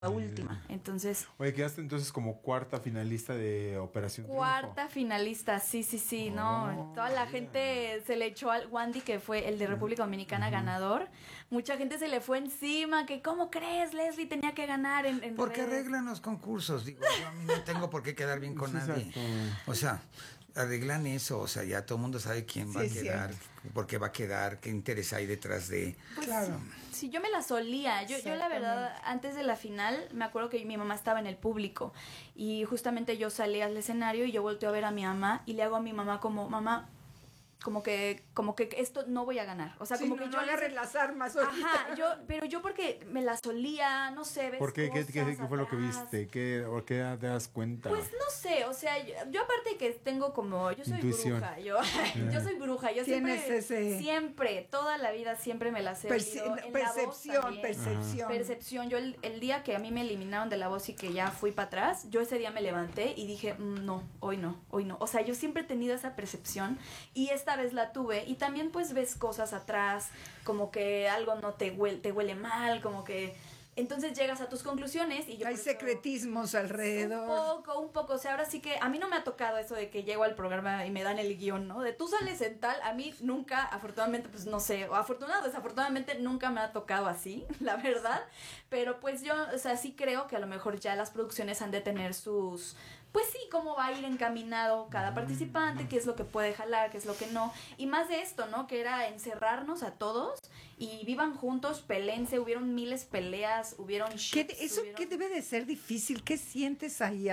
la última. Entonces, Oye, quedaste entonces como cuarta finalista de Operación cuarta Triunfo. finalista, sí, Oh, no. Toda la mira. gente se le echó al Wandy, que fue el de República Dominicana ganador. Mucha gente se le fue encima, que ¿cómo crees? Leslie tenía que ganar en Porque redes. arreglan los concursos, digo, yo a mí no tengo por qué quedar bien con Sí, nadie. exacto. O sea, arreglan eso, o sea, ya todo el mundo sabe quién va a Sí, es quedar, por qué va a quedar, qué interés hay detrás de... Pues, Claro. sí, yo me la solía. Yo la verdad, Exactamente. antes de la final, me acuerdo que mi mamá estaba en el público y justamente yo salí al escenario y yo volteo a ver a mi mamá y le hago a mi mamá como, mamá, como que esto no voy a ganar. O sea, Sí, como no, que no yo agarren las armas ahorita. Ajá, pero yo porque me la solía, no sé, ves ¿Por qué? ¿Qué fue lo que cosas viste? ¿Por qué te das cuenta? Pues no sé, o sea, yo aparte que tengo como, yo soy Intuición. bruja, yo soy bruja, yo Tienes siempre, ese- siempre, toda la vida siempre me las he oído. En La Voz también. Percepción. Yo el día que a mí me eliminaron de La Voz y que ya fui para atrás, yo ese día me levanté y dije, no, hoy no. O sea, yo siempre he tenido esa percepción y esta vez la tuve y también pues ves cosas atrás, como que algo no te huele mal, como que... Entonces llegas a tus conclusiones y yo... Hay por eso- secretismos alrededor. un poco, o sea, ahora sí que a mí no me ha tocado eso de que llego al programa y me dan el guión, ¿no? De tú sales en tal, a mí nunca, afortunadamente, pues no sé, o afortunado, desafortunadamente nunca me ha tocado así, la verdad, pero pues yo, o sea, sí creo que a lo mejor ya las producciones han de tener sus, pues sí, cómo va a ir encaminado cada participante, qué es lo que puede jalar, qué es lo que no, y más de esto, ¿no? Que era encerrarnos a todos y vivan juntos, pelense, hubieron miles peleas, hubieron ships, ¿Eso hubieron- qué debe de ser difícil? ¿Qué sientes ahí?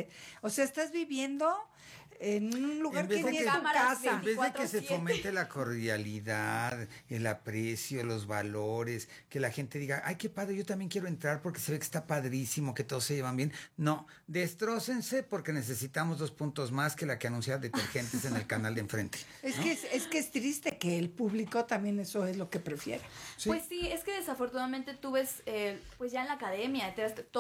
O sea, estás viviendo en un lugar En vez que de ni que- es tu cámaras, casa. En vez de que se 24/7. fomente la cordialidad, el aprecio, los valores, que la gente diga, ay, qué padre, yo también quiero entrar porque se ve que está padrísimo, que todos se llevan bien. No, destrócense porque necesitamos 2 puntos más que la que anuncia detergentes en el canal de enfrente. Es ¿no? que es triste que el público también eso es lo que prefiere. Sí. Pues sí, es que desafortunadamente tú ves, pues ya en la academia,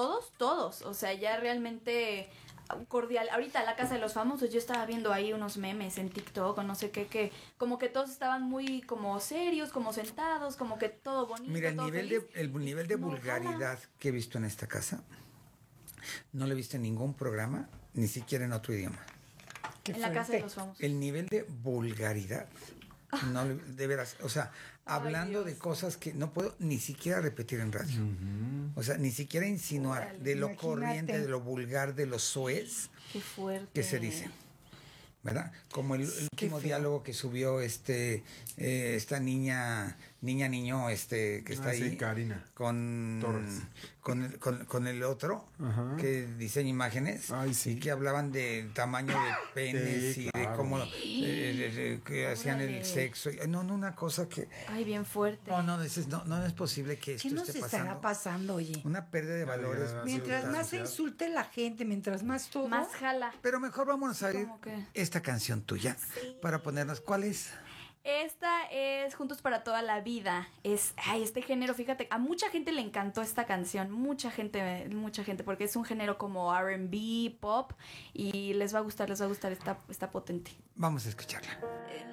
todos, o sea, ya realmente cordial. Ahorita la Casa de los Famosos, yo estaba viendo ahí unos memes en TikTok o no sé qué, que como que todos estaban muy como serios, como sentados, como que todo bonito, Mira, todo feliz. el nivel de No, vulgaridad jala. que he visto en esta casa, no lo he visto en ningún programa, ni siquiera en otro idioma. Qué En la Casa fuerte. de los Famosos. El nivel de vulgaridad, no, de veras, o sea, hablando de Dios. cosas que no puedo ni siquiera repetir en radio. O sea, ni siquiera insinuar Órale. de lo Imagínate. corriente, de lo vulgar, de lo soez Qué fuerte. que se dice. ¿Verdad? Como el último feo. diálogo que subió esta niño, que está sí, ahí Karina con Torres. con el otro Ajá. que diseña imágenes Ay, sí. y que hablaban del tamaño de penes Sí, y de claro. cómo que hacían el Órale. sexo. No, una cosa que Ay, bien fuerte. no es posible que esto ¿Qué nos esté estará pasando, oye? una pérdida de valores. Ya, Mientras la más se sociedad. insulte la gente, mientras más todo. Más jala. Pero mejor vamos a ir ¿Cómo qué? esta canción tuya para ponernos. ¿Cuál es? Esta es Juntos para toda la vida. Este género, fíjate, a mucha gente le encantó esta canción, mucha gente, porque es un género como R&B, pop, y les va a gustar, está potente. Vamos a escucharla.